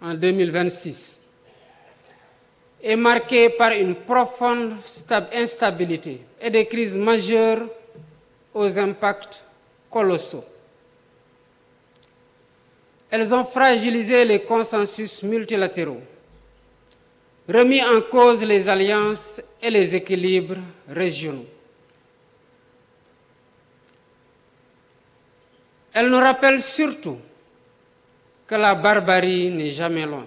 en 2026 est marquée par une profonde instabilité et des crises majeures aux impacts colossaux. Elles ont fragilisé les consensus multilatéraux, remis en cause les alliances et les équilibres régionaux. Elles nous rappellent surtout que la barbarie n'est jamais loin.